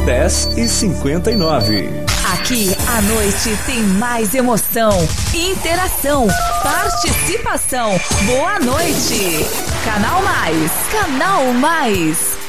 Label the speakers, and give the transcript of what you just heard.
Speaker 1: 10h59.
Speaker 2: Aqui a noite tem mais emoção, interação, participação. Boa noite. Canal Mais. Canal Mais.